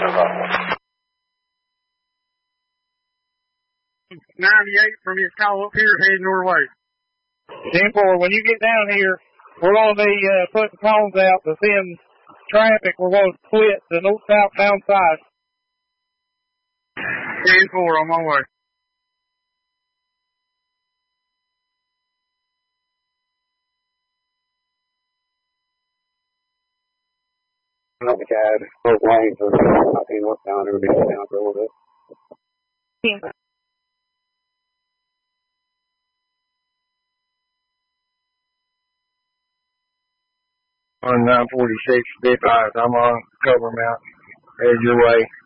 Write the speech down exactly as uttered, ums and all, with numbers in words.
ninety-eight from his call up here heading your way. ten four, when you get down here, we're going to be uh, putting cones out to send traffic. We're going to split the north-southbound side. ten four, on my way. Not the cad. Both lanes are not being worked down. Everybody's down for a little bit. Yeah. On nine forty-six, Big Eyes. I'm on Cobra Mountain. Head your way.